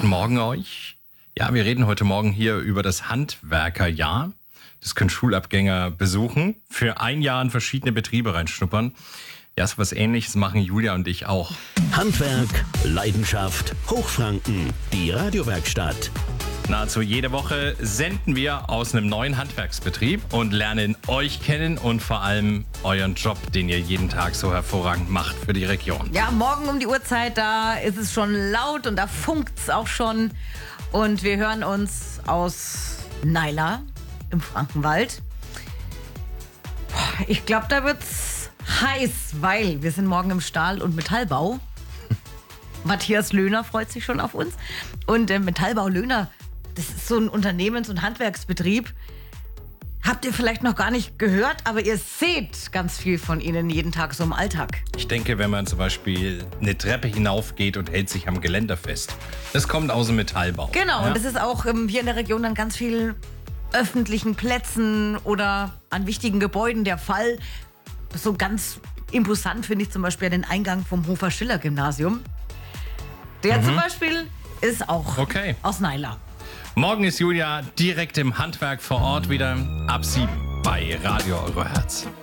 Guten Morgen euch. Ja, wir reden heute Morgen hier über das Handwerkerjahr. Das können Schulabgänger besuchen. Für ein Jahr in verschiedene Betriebe reinschnuppern. Ja, so was Ähnliches machen Julia und ich auch. Handwerk, Leidenschaft, Hochfranken, die Radiowerkstatt. Nahezu jede Woche senden wir aus einem neuen Handwerksbetrieb und lernen euch kennen und vor allem euren Job, den ihr jeden Tag so hervorragend macht für die Region. Ja, morgen um die Uhrzeit, da ist es schon laut und da funkt's auch schon. Und wir hören uns aus Naila im Frankenwald. Ich glaube, da wird's heiß, weil wir sind morgen im Stahl- und Metallbau. Matthias Löhner freut sich schon auf uns. Und Metallbau Löhner, das ist so ein Unternehmen, so ein Handwerksbetrieb. Habt ihr vielleicht noch gar nicht gehört, aber ihr seht ganz viel von ihnen jeden Tag so im Alltag. Ich denke, wenn man zum Beispiel eine Treppe hinaufgeht und hält sich am Geländer fest. Das kommt aus dem Metallbau. Genau, ja? und das ist auch hier in der Region an ganz vielen öffentlichen Plätzen oder an wichtigen Gebäuden der Fall. So ganz imposant finde ich zum Beispiel den Eingang vom Hofer-Schiller-Gymnasium. Der zum Beispiel ist auch aus Naila. Morgen ist Julia direkt im Handwerk vor Ort wieder ab 7 bei Radio Euroherz.